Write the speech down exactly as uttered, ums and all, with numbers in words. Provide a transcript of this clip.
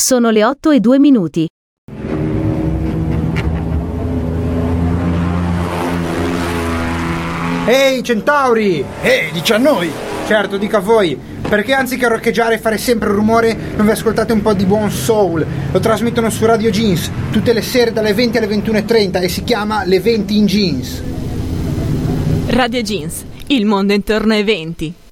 Sono le otto e due minuti. Ehi, centauri! Ehi, dici a noi! Certo, dica a voi, perché anziché roccheggiare e fare sempre rumore non vi ascoltate un po' di buon soul? Lo trasmettono su Radio Jeans tutte le sere dalle venti alle ventuno e trenta e si chiama Le venti in Jeans. Radio Jeans, il mondo intorno ai venti.